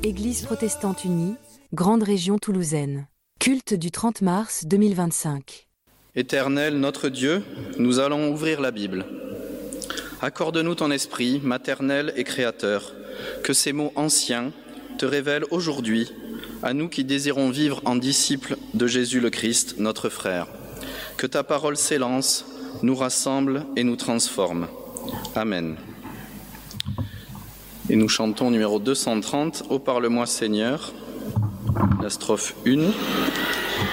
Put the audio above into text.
Église protestante unie, Grande Région toulousaine. Culte du 30 mars 2025. Éternel notre Dieu, nous allons ouvrir la Bible. Accorde-nous ton esprit, maternel et créateur, que ces mots anciens te révèlent aujourd'hui, à nous qui désirons vivre en disciples de Jésus le Christ, notre frère. Que ta parole s'élance, nous rassemble et nous transforme. Amen. Et nous chantons numéro 230, « Ô parle-moi Seigneur », la strophe 1.